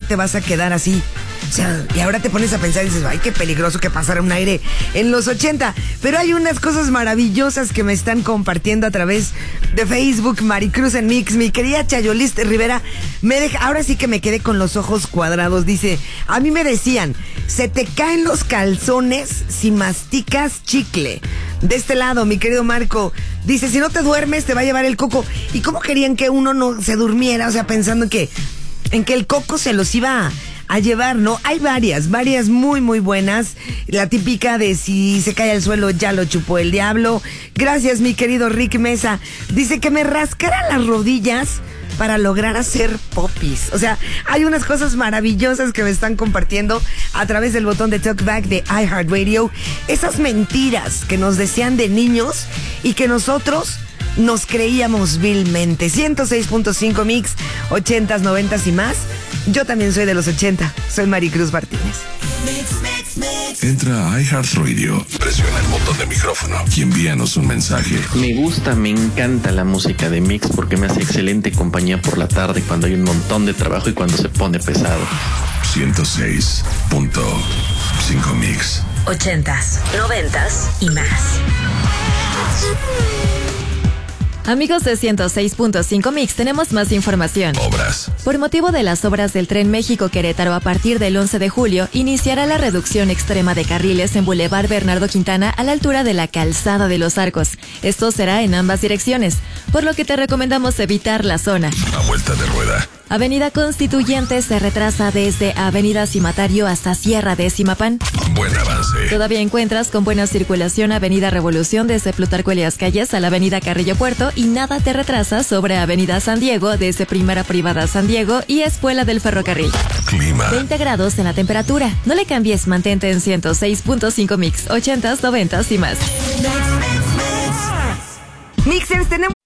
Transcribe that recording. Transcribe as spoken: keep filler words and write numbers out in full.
te vas a quedar así. O sea, y ahora te pones a pensar y dices, ay, qué peligroso que pasara un aire en los ochenta. Pero hay unas cosas maravillosas que me están compartiendo a través de Facebook. Maricruz en Mix, mi querida Chayolis Rivera, me deja, ahora sí que me quedé con los ojos cuadrados. Dice, a mí me decían, se te caen los calzones si masticas chicle. De este lado, mi querido Marco, dice, si no te duermes te va a llevar el coco. ¿Y cómo querían que uno no se durmiera? O sea, pensando en que, en que el coco se los iba a... a llevar, ¿no? Hay varias, varias muy, muy buenas. La típica de si se cae al suelo ya lo chupó el diablo. Gracias, mi querido Rick Mesa. Dice que me rascara las rodillas para lograr hacer popis. O sea, hay unas cosas maravillosas que me están compartiendo a través del botón de Talkback de iHeartRadio. Esas mentiras que nos decían de niños y que nosotros nos creíamos vilmente. ciento seis punto cinco Mix, ochentas, noventas y más. Yo también soy de los ochenta. Soy Maricruz Martínez. Entra a iHeartRadio, presiona el botón de micrófono y envíanos un mensaje. Me gusta, me encanta la música de Mix porque me hace excelente compañía por la tarde cuando hay un montón de trabajo y cuando se pone pesado. ciento seis punto cinco Mix. Ochentas, noventas y más. Amigos de ciento seis punto cinco Mix, tenemos más información. Obras. Por motivo de las obras del Tren México-Querétaro, a partir del once de julio, iniciará la reducción extrema de carriles en Boulevard Bernardo Quintana a la altura de la Calzada de los Arcos. Esto será en ambas direcciones, por lo que te recomendamos evitar la zona. A vuelta de rueda. Avenida Constituyente se retrasa desde Avenida Cimatario hasta Sierra de Simapán. Buen avance. Todavía encuentras con buena circulación Avenida Revolución desde Plutarco Elías Calles a la Avenida Carrillo Puerto y nada te retrasa sobre Avenida San Diego desde Primera Privada San Diego y Escuela del Ferrocarril. Clima. veinte grados en la temperatura. No le cambies, mantente en ciento seis punto cinco Mix, ochentas, noventas y más. Mixers, tenemos